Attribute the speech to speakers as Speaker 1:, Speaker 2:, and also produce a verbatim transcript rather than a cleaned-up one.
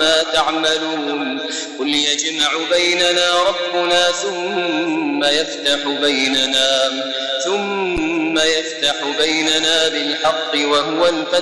Speaker 1: عما تعملون قل يجمع بيننا ربنا ثم يفتح بيننا ثم يفتح بيننا بالحق وهو الفتح